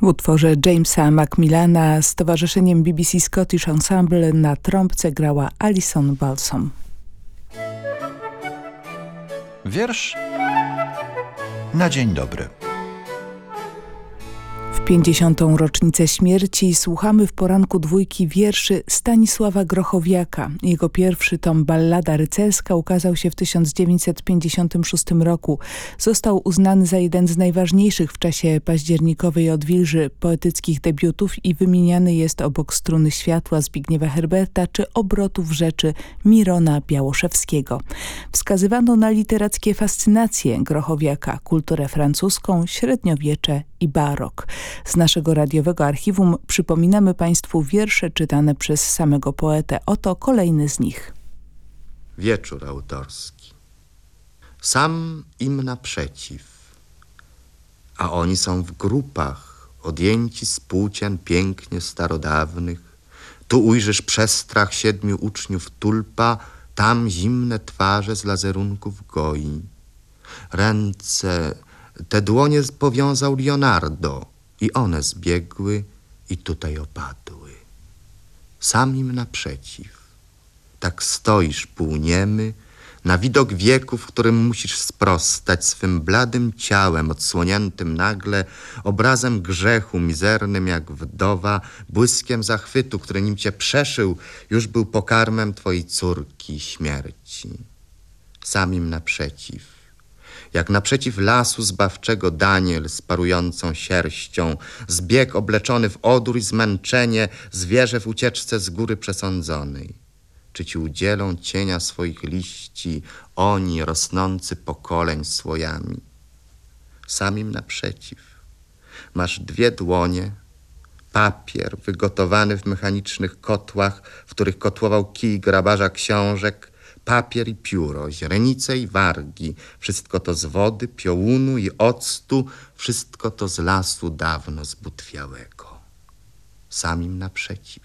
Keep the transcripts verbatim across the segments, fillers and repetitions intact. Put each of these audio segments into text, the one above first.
W utworze Jamesa Macmillana z towarzyszeniem B B C Scottish Ensemble na trąbce grała Alison Balsom. Wiersz na dzień dobry. W pięćdziesiątą rocznicę śmierci słuchamy w poranku dwójki wierszy Stanisława Grochowiaka. Jego pierwszy tom Ballada rycerska ukazał się w tysiąc dziewięćset pięćdziesiątym szóstym roku. Został uznany za jeden z najważniejszych w czasie październikowej odwilży poetyckich debiutów i wymieniany jest obok Struny światła Zbigniewa Herberta czy Obrotów rzeczy Mirona Białoszewskiego. Wskazywano na literackie fascynacje Grochowiaka, kulturę francuską, średniowiecze i barok. Z naszego radiowego archiwum przypominamy Państwu wiersze czytane przez samego poetę. Oto kolejny z nich. Wieczór autorski. Sam im naprzeciw, a oni są w grupach, odjęci z płócien pięknie starodawnych. Tu ujrzysz przestrach siedmiu uczniów tulpa, tam zimne twarze z lazerunków goi. Ręce, te dłonie powiązał Leonardo i one zbiegły i tutaj opadły. Sam im naprzeciw. Tak stoisz półniemy, na widok wieku, w którym musisz sprostać swym bladym ciałem, odsłoniętym nagle obrazem grzechu, mizernym jak wdowa, błyskiem zachwytu, który nim cię przeszył, już był pokarmem twojej córki śmierci. Sam im naprzeciw. Jak naprzeciw lasu zbawczego Daniel z parującą sierścią, zbieg obleczony w odór i zmęczenie, zwierzę w ucieczce z góry przesądzonej. Czy ci udzielą cienia swoich liści, oni rosnący pokoleń słojami? Samim naprzeciw. Masz dwie dłonie, papier wygotowany w mechanicznych kotłach, w których kotłował kij grabarza książek, papier i pióro, źrenice i wargi, wszystko to z wody, piołunu i octu, wszystko to z lasu dawno zbutwiałego. Samim naprzeciw.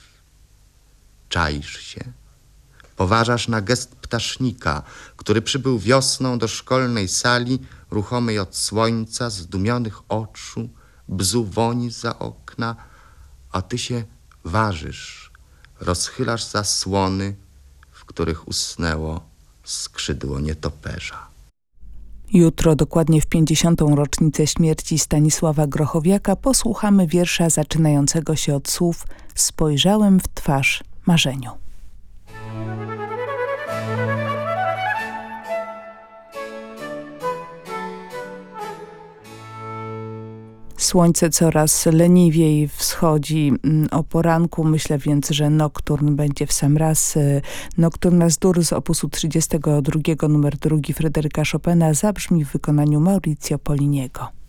Czaisz się, poważasz na gest ptasznika, który przybył wiosną do szkolnej sali, ruchomej od słońca, zdumionych oczu, bzu woni za okna, a ty się ważysz, rozchylasz zasłony, w których usnęło skrzydło nietoperza. Jutro, dokładnie w pięćdziesiątą rocznicę śmierci Stanisława Grochowiaka, posłuchamy wiersza zaczynającego się od słów Spojrzałem w twarz marzeniu. Słońce coraz leniwiej wschodzi o poranku. Myślę więc, że nokturn będzie w sam raz. Nocturna z dur z opusu trzydziestego drugiego numer drugi Fryderyka Chopina zabrzmi w wykonaniu Maurizio Poliniego.